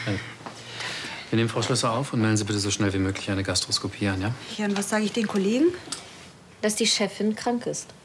Wir nehmen Frau Schlösser auf und melden Sie bitte so schnell wie möglich eine Gastroskopie an, ja? Ja, und was sage ich den Kollegen? Dass die Chefin krank ist.